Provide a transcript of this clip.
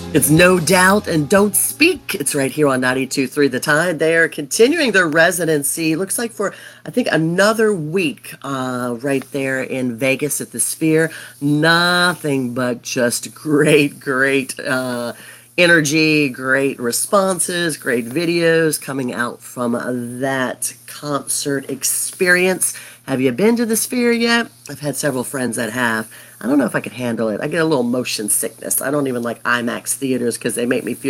It's No Doubt and Don't Speak. It's right here on 92.3 The Tide. They are continuing their residency. Looks like for, I think, another week right there in Vegas at the Sphere. Nothing but just great energy, great responses, great videos coming out from that concert experience. Have you been to the Sphere yet? I've had several friends that have. I don't know if I could handle it. I get a little motion sickness. I don't even like IMAX theaters because they make me feel